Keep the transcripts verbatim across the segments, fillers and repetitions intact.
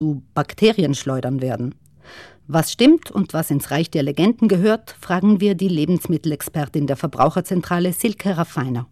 zu Bakterienschleudern werden. Was stimmt und was ins Reich der Legenden gehört, fragen wir die Lebensmittelexpertin der Verbraucherzentrale Silke Raffiner.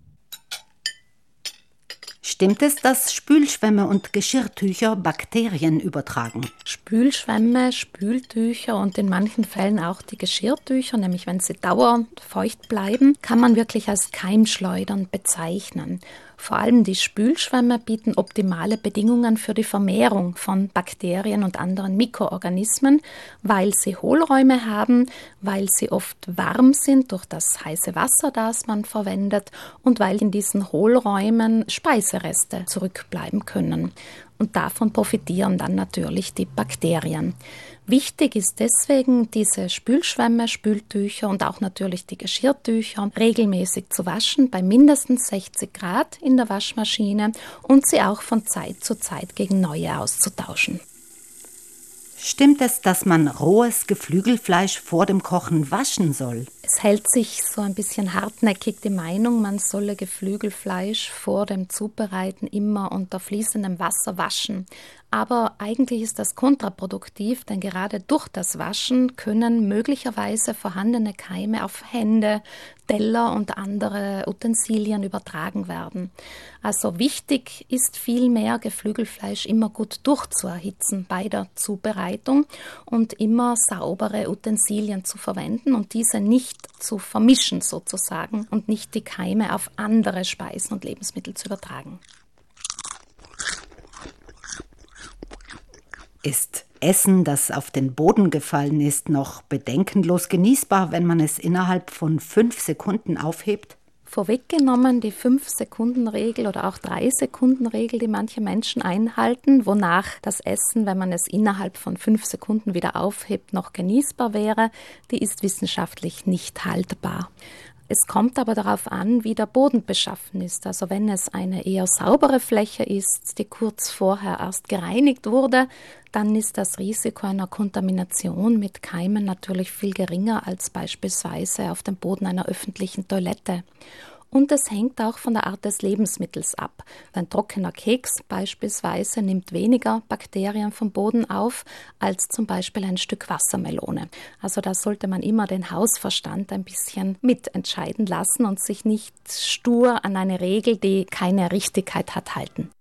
Stimmt es, dass Spülschwämme und Geschirrtücher Bakterien übertragen? Spülschwämme, Spültücher und in manchen Fällen auch die Geschirrtücher, nämlich wenn sie dauernd feucht bleiben, kann man wirklich als Keimschleudern bezeichnen. Vor allem die Spülschwämme bieten optimale Bedingungen für die Vermehrung von Bakterien und anderen Mikroorganismen, weil sie Hohlräume haben, weil sie oft warm sind durch das heiße Wasser, das man verwendet, und weil in diesen Hohlräumen Speisereste zurückbleiben können. Und davon profitieren dann natürlich die Bakterien. Wichtig ist deswegen, diese Spülschwämme, Spültücher und auch natürlich die Geschirrtücher regelmäßig zu waschen, bei mindestens sechzig Grad in der Waschmaschine, und sie auch von Zeit zu Zeit gegen neue auszutauschen. Stimmt es, dass man rohes Geflügelfleisch vor dem Kochen waschen soll? Es hält sich so ein bisschen hartnäckig die Meinung, man solle Geflügelfleisch vor dem Zubereiten immer unter fließendem Wasser waschen. Aber eigentlich ist das kontraproduktiv, denn gerade durch das Waschen können möglicherweise vorhandene Keime auf Hände, Teller und andere Utensilien übertragen werden. Also wichtig ist vielmehr, Geflügelfleisch immer gut durchzuerhitzen bei der Zubereitung und immer saubere Utensilien zu verwenden und diese nicht zu vermischen sozusagen und nicht die Keime auf andere Speisen und Lebensmittel zu übertragen. Ist Essen, das auf den Boden gefallen ist, noch bedenkenlos genießbar, wenn man es innerhalb von fünf Sekunden aufhebt? Vorweggenommen die fünf-Sekunden-Regel oder auch drei-Sekunden-Regel, die manche Menschen einhalten, wonach das Essen, wenn man es innerhalb von fünf Sekunden wieder aufhebt, noch genießbar wäre, die ist wissenschaftlich nicht haltbar. Es kommt aber darauf an, wie der Boden beschaffen ist. Also wenn es eine eher saubere Fläche ist, die kurz vorher erst gereinigt wurde, dann ist das Risiko einer Kontamination mit Keimen natürlich viel geringer als beispielsweise auf dem Boden einer öffentlichen Toilette. Und es hängt auch von der Art des Lebensmittels ab. Ein trockener Keks beispielsweise nimmt weniger Bakterien vom Boden auf als zum Beispiel ein Stück Wassermelone. Also da sollte man immer den Hausverstand ein bisschen mitentscheiden lassen und sich nicht stur an eine Regel, die keine Richtigkeit hat, halten.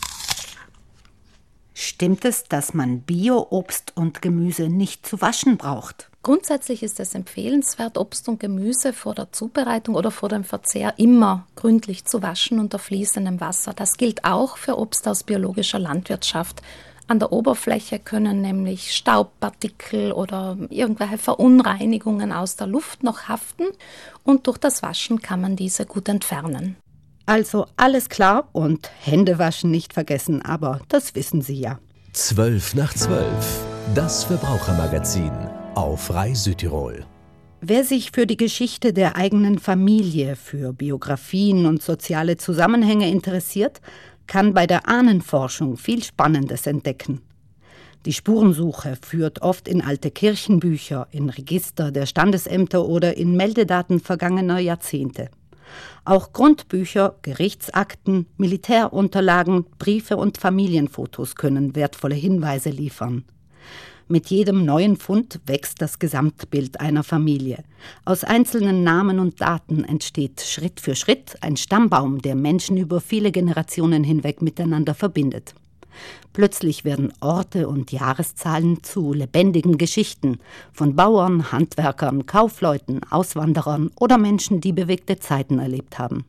Stimmt es, dass man Bio-Obst und Gemüse nicht zu waschen braucht? Grundsätzlich ist es empfehlenswert, Obst und Gemüse vor der Zubereitung oder vor dem Verzehr immer gründlich zu waschen unter fließendem Wasser. Das gilt auch für Obst aus biologischer Landwirtschaft. An der Oberfläche können nämlich Staubpartikel oder irgendwelche Verunreinigungen aus der Luft noch haften und durch das Waschen kann man diese gut entfernen. Also alles klar und Hände waschen nicht vergessen, aber das wissen Sie ja. Zwölf nach zwölf, das Verbrauchermagazin auf Rai Südtirol. Wer sich für die Geschichte der eigenen Familie, für Biografien und soziale Zusammenhänge interessiert, kann bei der Ahnenforschung viel Spannendes entdecken. Die Spurensuche führt oft in alte Kirchenbücher, in Register der Standesämter oder in Meldedaten vergangener Jahrzehnte. Auch Grundbücher, Gerichtsakten, Militärunterlagen, Briefe und Familienfotos können wertvolle Hinweise liefern. Mit jedem neuen Fund wächst das Gesamtbild einer Familie. Aus einzelnen Namen und Daten entsteht Schritt für Schritt ein Stammbaum, der Menschen über viele Generationen hinweg miteinander verbindet. Plötzlich werden Orte und Jahreszahlen zu lebendigen Geschichten von Bauern, Handwerkern, Kaufleuten, Auswanderern oder Menschen, die bewegte Zeiten erlebt haben.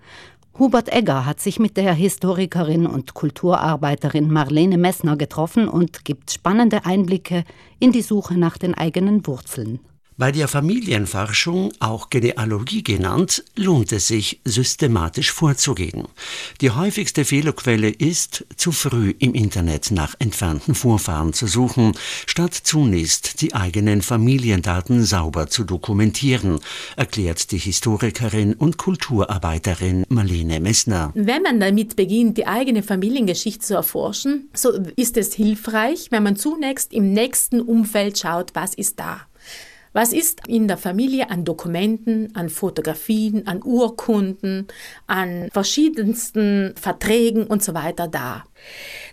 Hubert Egger hat sich mit der Historikerin und Kulturarbeiterin Marlene Messner getroffen und gibt spannende Einblicke in die Suche nach den eigenen Wurzeln. Bei der Familienforschung, auch Genealogie genannt, lohnt es sich, systematisch vorzugehen. Die häufigste Fehlerquelle ist, zu früh im Internet nach entfernten Vorfahren zu suchen, statt zunächst die eigenen Familiendaten sauber zu dokumentieren, erklärt die Historikerin und Kulturarbeiterin Marlene Messner. Wenn man damit beginnt, die eigene Familiengeschichte zu erforschen, so ist es hilfreich, wenn man zunächst im nächsten Umfeld schaut, was ist da. Was ist in der Familie an Dokumenten, an Fotografien, an Urkunden, an verschiedensten Verträgen und so weiter da?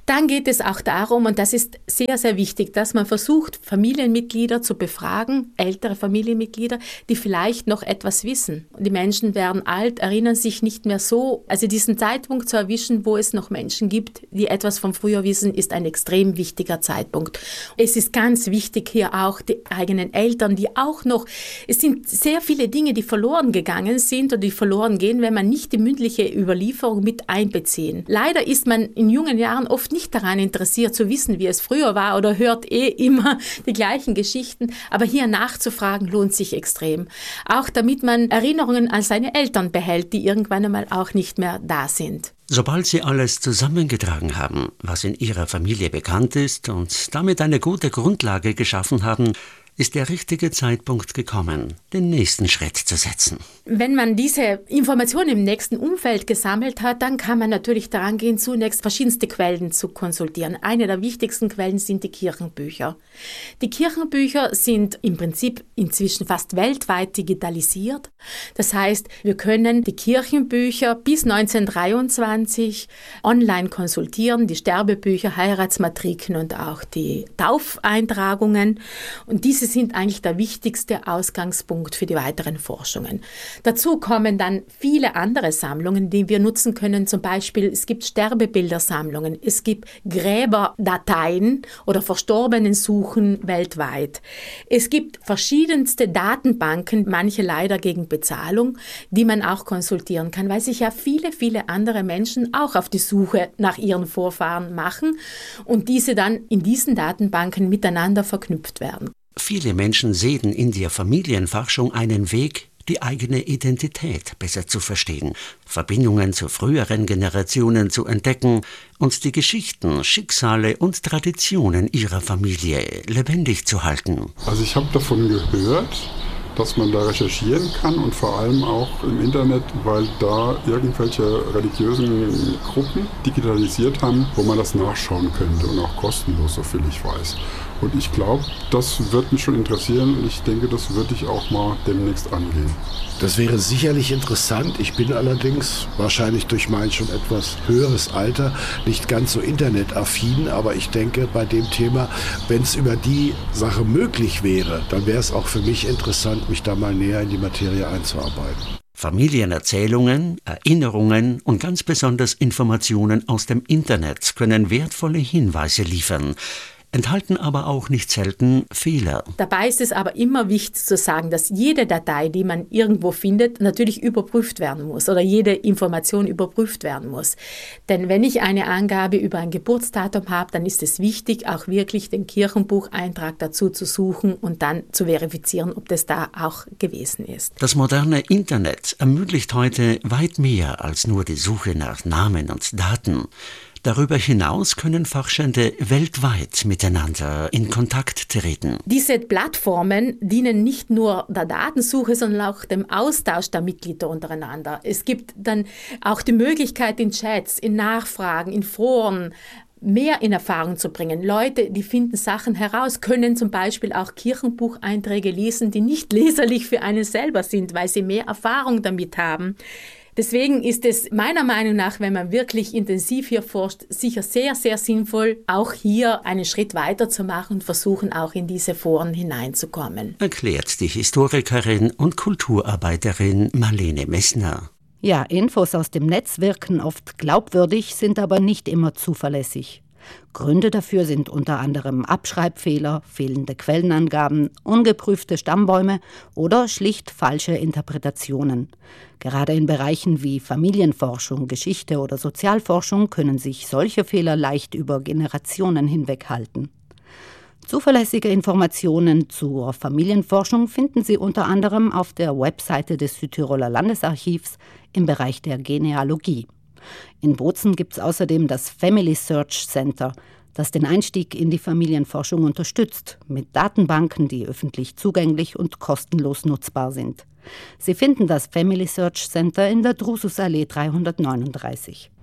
Dann geht es auch darum, und das ist sehr, sehr wichtig, dass man versucht, Familienmitglieder zu befragen, ältere Familienmitglieder, die vielleicht noch etwas wissen. Die Menschen werden alt, erinnern sich nicht mehr so. Also diesen Zeitpunkt zu erwischen, wo es noch Menschen gibt, die etwas von früher wissen, ist ein extrem wichtiger Zeitpunkt. Es ist ganz wichtig hier auch die eigenen Eltern, die auch noch, es sind sehr viele Dinge, die verloren gegangen sind oder die verloren gehen, wenn man nicht die mündliche Überlieferung mit einbeziehen. Leider ist man in jungen Jahren oft nicht daran interessiert zu wissen, wie es früher war oder hört eh immer die gleichen Geschichten. Aber hier nachzufragen lohnt sich extrem. Auch damit man Erinnerungen an seine Eltern behält, die irgendwann einmal auch nicht mehr da sind. Sobald Sie alles zusammengetragen haben, was in Ihrer Familie bekannt ist und damit eine gute Grundlage geschaffen haben, ist der richtige Zeitpunkt gekommen, den nächsten Schritt zu setzen. Wenn man diese Informationen im nächsten Umfeld gesammelt hat, dann kann man natürlich daran gehen, zunächst verschiedenste Quellen zu konsultieren. Eine der wichtigsten Quellen sind die Kirchenbücher. Die Kirchenbücher sind im Prinzip inzwischen fast weltweit digitalisiert. Das heißt, wir können die Kirchenbücher bis neunzehnhundertdreiundzwanzig online konsultieren, die Sterbebücher, Heiratsmatriken und auch die Taufeintragungen. Und diese sind eigentlich der wichtigste Ausgangspunkt für die weiteren Forschungen. Dazu kommen dann viele andere Sammlungen, die wir nutzen können. Zum Beispiel, es gibt Sterbebildersammlungen, es gibt Gräberdateien oder Verstorbenensuchen weltweit. Es gibt verschiedenste Datenbanken, manche leider gegen Bezahlung, die man auch konsultieren kann, weil sich ja viele, viele andere Menschen auch auf die Suche nach ihren Vorfahren machen und diese dann in diesen Datenbanken miteinander verknüpft werden. Viele Menschen sehen in der Familienforschung einen Weg, die eigene Identität besser zu verstehen, Verbindungen zu früheren Generationen zu entdecken und die Geschichten, Schicksale und Traditionen ihrer Familie lebendig zu halten. Also ich habe davon gehört, dass man da recherchieren kann und vor allem auch im Internet, weil da irgendwelche religiösen Gruppen digitalisiert haben, wo man das nachschauen könnte und auch kostenlos, soviel ich weiß. Und ich glaube, das wird mich schon interessieren und ich denke, das würde ich auch mal demnächst angehen. Das wäre sicherlich interessant. Ich bin allerdings wahrscheinlich durch mein schon etwas höheres Alter nicht ganz so internetaffin, aber ich denke bei dem Thema, wenn es über die Sache möglich wäre, dann wäre es auch für mich interessant, mich da mal näher in die Materie einzuarbeiten. Familienerzählungen, Erinnerungen und ganz besonders Informationen aus dem Internet können wertvolle Hinweise liefern, enthalten aber auch nicht selten Fehler. Dabei ist es aber immer wichtig zu sagen, dass jede Datei, die man irgendwo findet, natürlich überprüft werden muss oder jede Information überprüft werden muss. Denn wenn ich eine Angabe über ein Geburtsdatum habe, dann ist es wichtig, auch wirklich den Kirchenbucheintrag dazu zu suchen und dann zu verifizieren, ob das da auch gewesen ist. Das moderne Internet ermöglicht heute weit mehr als nur die Suche nach Namen und Daten. Darüber hinaus können Forschende weltweit miteinander in Kontakt treten. Diese Plattformen dienen nicht nur der Datensuche, sondern auch dem Austausch der Mitglieder untereinander. Es gibt dann auch die Möglichkeit, in Chats, in Nachfragen, in Foren mehr in Erfahrung zu bringen. Leute, die finden Sachen heraus, können zum Beispiel auch Kirchenbucheinträge lesen, die nicht leserlich für einen selber sind, weil sie mehr Erfahrung damit haben. Deswegen ist es meiner Meinung nach, wenn man wirklich intensiv hier forscht, sicher sehr, sehr sinnvoll, auch hier einen Schritt weiter zu machen und versuchen, auch in diese Foren hineinzukommen. Erklärt die Historikerin und Kulturarbeiterin Marlene Messner. Ja, Infos aus dem Netz wirken oft glaubwürdig, sind aber nicht immer zuverlässig. Gründe dafür sind unter anderem Abschreibfehler, fehlende Quellenangaben, ungeprüfte Stammbäume oder schlicht falsche Interpretationen. Gerade in Bereichen wie Familienforschung, Geschichte oder Sozialforschung können sich solche Fehler leicht über Generationen hinweg halten. Zuverlässige Informationen zur Familienforschung finden Sie unter anderem auf der Webseite des Südtiroler Landesarchivs im Bereich der Genealogie. In Bozen gibt es außerdem das Family Search Center, das den Einstieg in die Familienforschung unterstützt, mit Datenbanken, die öffentlich zugänglich und kostenlos nutzbar sind. Sie finden das Family Search Center in der Drususallee dreihundertneununddreißig.